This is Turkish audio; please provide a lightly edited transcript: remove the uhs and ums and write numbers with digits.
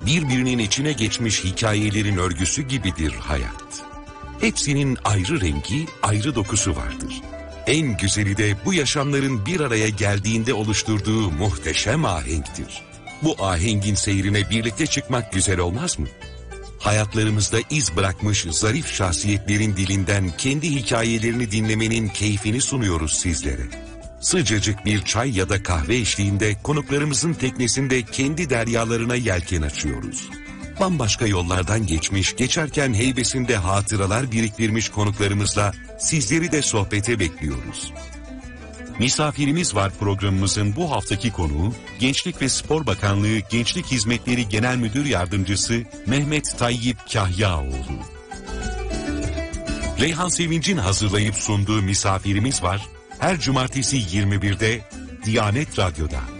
Birbirinin içine geçmiş hikayelerin örgüsü gibidir hayat. Hepsinin ayrı rengi, ayrı dokusu vardır. En güzeli de bu yaşamların bir araya geldiğinde oluşturduğu muhteşem ahenktir. Bu ahengin seyrine birlikte çıkmak güzel olmaz mı? Hayatlarımızda iz bırakmış zarif şahsiyetlerin dilinden kendi hikayelerini dinlemenin keyfini sunuyoruz sizlere. Sıcacık bir çay ya da kahve eşliğinde konuklarımızın teknesinde kendi deryalarına yelken açıyoruz. Bambaşka yollardan geçerken heybesinde hatıralar biriktirmiş konuklarımızla sizleri de sohbete bekliyoruz. Misafirimiz var programımızın bu haftaki konuğu, Gençlik ve Spor Bakanlığı Gençlik Hizmetleri Genel Müdür Yardımcısı Mehmet Tayyip Kahyaoğlu. Reyhan Sevinç'in hazırlayıp sunduğu Misafirimiz var, her cumartesi 21'de Diyanet Radyo'da.